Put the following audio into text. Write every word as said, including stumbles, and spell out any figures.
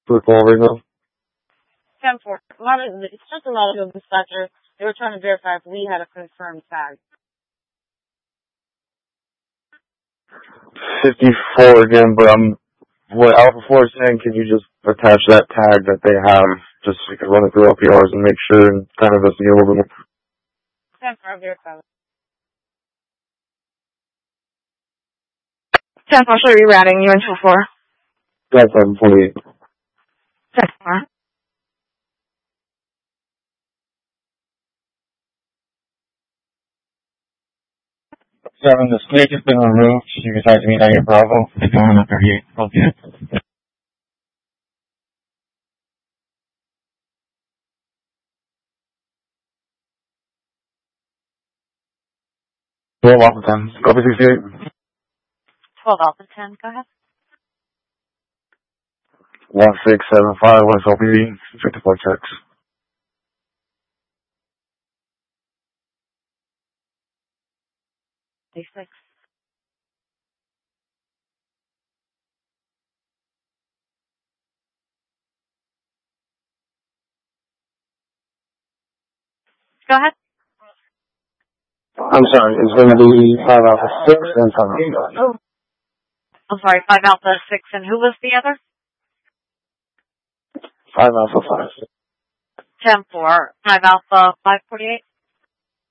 For call right now. ten four. It's just a relative dispatcher. They were trying to verify if we had a confirmed tag. fifty-four again, but I'm, what Alpha four is saying, can you just attach that tag that they have, just so you can run it through L P Rs and make sure and kind of investigate a little bit more. ten four, verify. ten four, show rerouting, you in two four. That's seven forty-eight. ten four. Seven, the snake has been removed. You can talk to me now, your Bravo. It's going on thirty-eight. Okay. twelve Alpha ten. Copy sixty-eight. twelve Alpha ten, go ahead. one six seven five, West L P D. fifty-four checks. six. Go ahead. I'm sorry, it's going to be five Alpha six and five Alpha. Oh. I'm sorry, five Alpha six, and who was the other? five Alpha five. ten four. five Alpha five forty-eight.